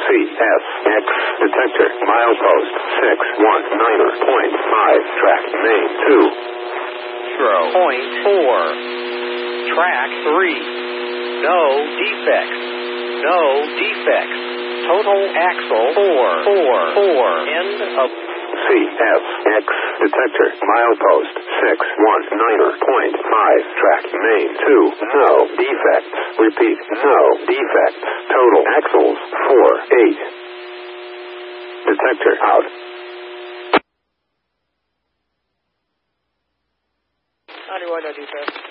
CSX detector, milepost 619.5, track main 2. Point 4. Track 3. No defects. No defects. Total axle 4. End of CSX detector, milepost 619.5, track main 2. No defects. Repeat, no defects. Total axles 4. Detector out. How do I know defects?